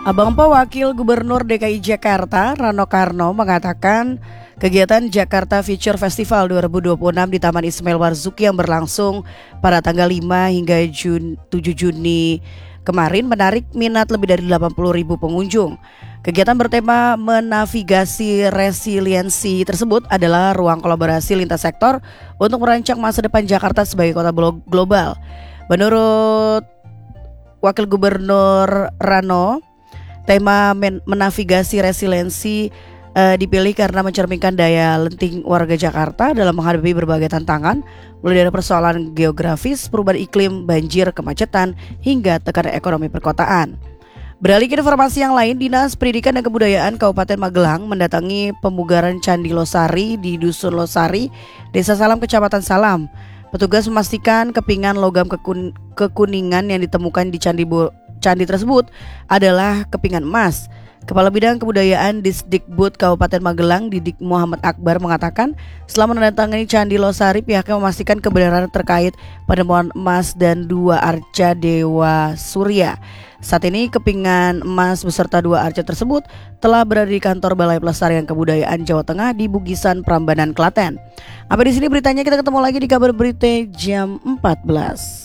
Abang Po Wakil Gubernur DKI Jakarta Rano Karno mengatakan kegiatan Jakarta Future Festival 2026 di Taman Ismail Marzuki yang berlangsung pada tanggal 5 hingga 7 Juni kemarin menarik minat lebih dari 80.000 pengunjung. Kegiatan bertema menavigasi resiliensi tersebut adalah ruang kolaborasi lintas sektor untuk merancang masa depan Jakarta sebagai kota global. Menurut Wakil Gubernur Rano, tema menavigasi resiliensi dipilih karena mencerminkan daya lenting warga Jakarta dalam menghadapi berbagai tantangan, mulai dari persoalan geografis, perubahan iklim, banjir, kemacetan, hingga tekanan ekonomi perkotaan. Beralih ke informasi yang lain, Dinas Pendidikan dan Kebudayaan Kabupaten Magelang mendatangi pemugaran Candi Losari di Dusun Losari, Desa Salam, Kecamatan Salam. Petugas memastikan kepingan logam kekuningan yang ditemukan di candi tersebut adalah kepingan emas. Kepala Bidang Kebudayaan Disdikbud Kabupaten Magelang, Didik Muhammad Akbar, mengatakan setelah menandatangani Candi Losari, pihaknya memastikan kebenaran terkait penemuan emas dan 2 arca Dewa Surya. Saat ini kepingan emas beserta 2 arca tersebut telah berada di kantor Balai Pelestarian Kebudayaan Jawa Tengah di Bugisan, Prambanan, Klaten. Sampai di sini beritanya, kita ketemu lagi di kabar berita jam 14.